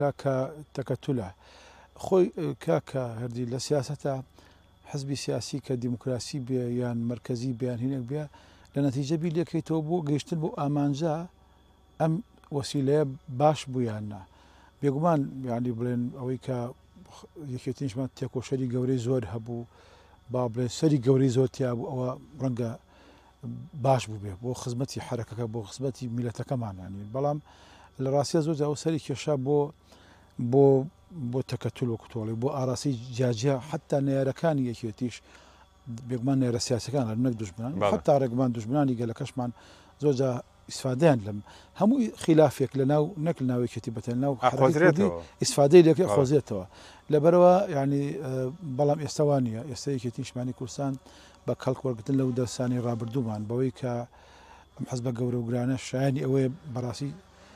کە تەکەتولە خۆی کاکە هەردی لە سیاسەتە حزبی سیاسی کە دیموکراسی بێ یان مرکزی بیان هینێک بێ لە نەتیجە بی لێکەیتەوە بۆ گەیشتن بۆ ئامانجا ئەم وەسیلەیە باش بوویاننا بێگومان یانی بڵێن ئەوەی کە یەکێتیشمان تێکۆشەری گەورەی زۆر هەبوو با بڵێن سەری گەورەی زۆرتیا بوو ئەوە ڕەنگە باش بوو بێ بۆ خزمەتی حرەکەکە بۆ خزمەتی میلەتەکەمانانی بەڵام لە ڕاستیە زۆر ئەو سەری کێشا بۆ تەکەتول وەکوتۆڵی بۆ ئاراسی جاجیا حتا نێرەکانی یەکێتیش بێگومان نێرە سیاسەکان نەک دوژمنان حتا ڕێگومان دوژمنانی گەلەکەشمان زۆرجا ئیسفادەیان لەم هەموو خلافێک لە ناو نەک لە ناوێکێتی بەتەن ناو ئیسفادەی لەکە خۆزێتەوە لەبەرەوە ینی بەڵام ئێستاوان نیە ئێستا یەکێتی نیشتمانی کوردستان بە کەڵک وەرگتن لەو دەرسانی ڕابردوومان بەوەی کە ئەم حەزبە گەورە و گرانە شایانی ئەوەیە بەڕاستی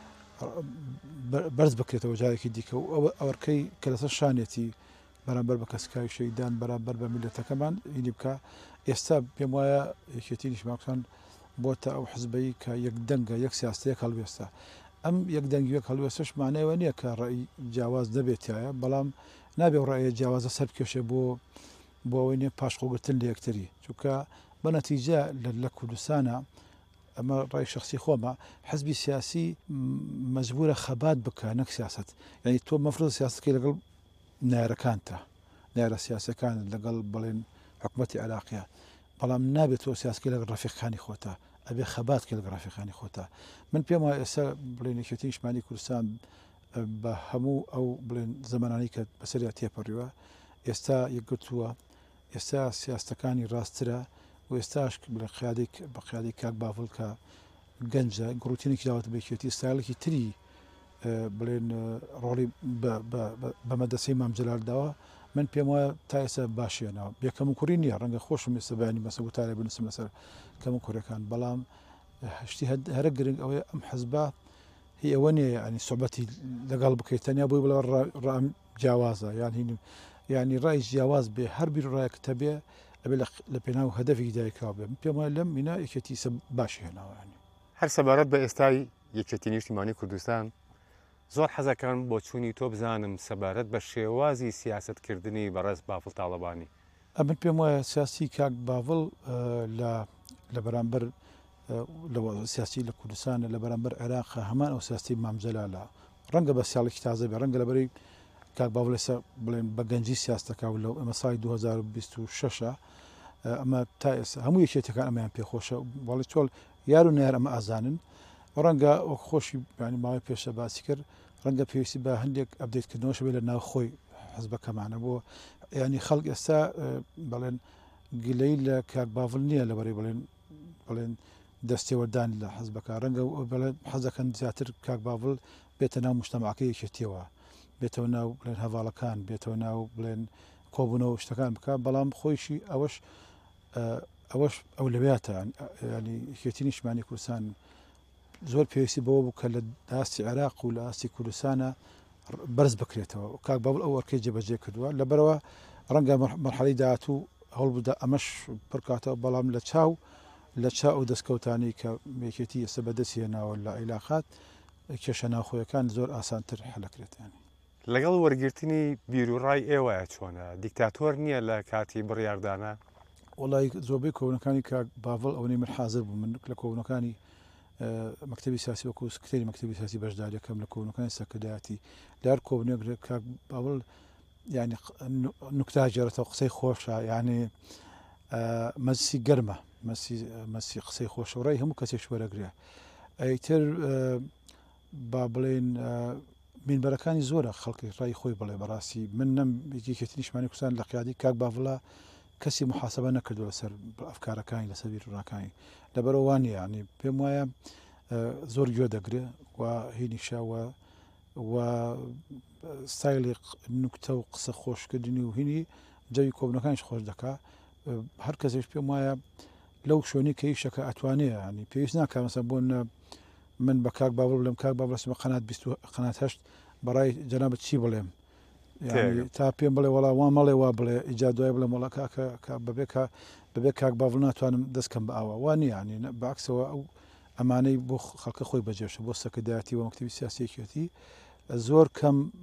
بەرز بکرێتەوە جارێکی دیکە و ئەوەرکەی کە لەسەر شانێتی بەرامبەر بە کەسکاوی شەیدان بەرامبەر بە میلەتەکەمان هینی بکە ئێستا پێم وایە یەکێتی نیشتمانیەکان بۆتە ئەو حزبەی کە یەک دەنگە یەک سیاستەیە هەڵوێستا ئەم یەک دەنگی وەک هەڵوێستش مانایەوە نییە کە ڕێی جیاواز دەبێتایە بەڵام نابێ ڕێیە جیاوازە سەر کێشێ بۆ ئەوەی نێ پاشخۆگرتن لە یەکتری چونکە بە نەتیجە لە کوردستانە ئەمە ڕای شخصی خۆمە حزبی سیاسی مەجبورە خەبات بکە نەک سیاست یعنی تۆ مەفرۆز سیاستەکەی لەگەڵ نارەکانتە نارە سیاسەکان لەگەڵ بڵێن حکومەتی عێراقیە بەڵام نابێت تۆ سیاسکی لەگەڵ ڕەفیقەکانی خۆتە ئەبێ خەبات کە لەگەڵ ڕەفیقەکانی خۆتە من پێم وایە ئێستا بڵێن یەکێتی نیشتمانی کوردستان بە هەموو ئەو بڵێن زەمانانی کە بەسەریا تێپەڕیوە ئێستا یەکگرتووە ئێستا سیاستەکانی ڕاسترە و ئێستاش بڵێن بە قیادەی کاک باڤڵ کە گەنجە گڕوتینێکی داوەتە بێکێتی ستایلێکی تری بڵێن ڕۆڵی بە مەدەسەی مام جەلال داوە من پێم وایە تا ئێستا باشێنەوە بێکەم و کوڕی نییە ڕەنگە خۆشم ئێستا بەیانی مەسە وتارێ بنووسم لەسەر کەم و کوڕەکان بەڵام هەشتی هەرە گرنگ ئەوەیە ئەم حەزبە هی ئەوە نیە ینی سوبەتی لەگەڵ بکەیت تەنیا بۆی بڵێ ڕام جیاوازە یان هین ینی ڕای جیاواز بێ هەر بیر ڕایەکتە بێ ئەبێ لە پێناو هەدەفێکی دایکاو بێ پێم وایە لەم مینا یەکێتی باشی هێناوەیانی هەر سەبارەت بە ئێستای یەکێتی نیشتیمانی کوردستان زۆر حەزەکان بۆ چوونی تۆ بزانم سەبارەت بە شێوازی سیاستکردنی بەڕێز باڤڵ تاڵەبانی من پێم وایە سیاسی کاک باڤڵ لە بەرامبەر سیاسی لە کوردستانە لە بەرامبەر عێراق هەمان ئەو سیاستی مام جەلالە ڕەنگە بە سیاڵێکی تازە بێ ڕەنگە لەبەری کاک باڤڵ ئێستا بڵێن بە گەنجی سیاستەکە و لەو ئەمە ساڵی 2026 ئەمە تا ئێستا هەموو یەکێتەکان ئەمەیان پێخۆشە وڵی چۆڵ یار و نێر ئەمە ئازانن ڕەنگە ئەو خۆشی ینی ماوەی پێشە باسی کرد ڕەنگە پێویستی بە هەندێک ئەبدەیتکردنەوەش بێ لە ناو خۆی حەزبەکەمانە بۆ ینی خەڵک ئێستا بڵێن گلەی لە کاک باڤڵ نییە لەبەرەی بڵێن دەستێوەردان لە حەزبەکە ڕەنگە بڵێن حەزەکەن زیاتر کاک باڤڵ بێتە ناو مجتەماعەکەی یەکێتیەوە بێتەوە ناو بڵێن هەڤاڵەکان بێتەوە ناو بڵێن کۆبوونەوە شتەکان بکە بەڵام خۆیشی ئەوەش ئەو لەوێتە ینی یەکێتی نیشتیمانی کوردستان زۆر پێویستی بەوە بوو کە لە ئاستی عێراق و لە ئاستی کوردستانە بەرز بکرێتەوە کاک باڤڵ ئەو وەرکەی جێبەجێ کردووە لەبەرەوە ڕەنگە مەرحەلەی داهاتوو هەوڵ بدە ئەمەش پڕکاتەوە بەڵام لە چاو و دەستکەوتانی کە یەکێتی ئێستا بەدەستی هێناوە لە عیلاقات کێشە ناوخۆیەکان زۆر ئاسانتر حەلەکرێتیانی لەگەڵ وەرگرتنی بیرروڕای ئێوەیە چۆنە دیکتاتۆر نییە لە کاتی بڕیاردانە وڵی زۆربەی کۆبوونەکانی کاک باڤڵ ئەوەی من حاضر بوو من لە کۆبوونەکانی مەکتەبی سیاسی وەکو سکرتێری مەکتەبی سیاسی بەشداریەکەم لە کۆبوونەکانی سەرکردایەتی لار کۆبوونێک کاک باڤڵ ینی نوکتا جێرەتەوە قسەی خۆشە یعنی مەسی گەرمە مەسی قسەی خۆشەوڕای هەموو کەسێک وەرەگرێ ئەیتر با بڵێن مینبەرەکانی زۆرە خەڵکی ڕای خۆی بڵێ بەڕاستی من نەم یەکێتی نیشتیمانی کوردستان لە قیادی کاک باڤڵە کەسی محاسبە نەکردو لەسەر ئەفکارەکانی لەسەر بیرڕاکانی لەبەرەوە وانە ینی پێم وایە زۆر گوێ دەگرێ و هینیشاوە و ستایلی نوکتە و قسە خۆشکردنی و هینی جەوی کۆبوونەکانیش خۆش دەکا هەر کەسێک پێم وایە لەو شوێنی کە هیچ شەکە ئەتوانێ ینی پێویست ناکە مەسەڵەن بۆ من بە کاک باڤڵ بڵێم کاک باڤڵ قەنات 8 بەڕای جەنابەت چی بڵێم تا پێم بڵێ وەڵا وا مەڵێ وا بڵێ ئیجا دوای بڵێم وڵا بەبێ کاک باڤڵ ناتوانم دەستکەم بە ئاوە وانی ینی بەعکسەوە ئەو ئەمانەی بۆ خەڵکە خۆی بەجێشە بۆ سەرکردایەتی و مەکتەبی سیاسیەکێتی زۆر کەم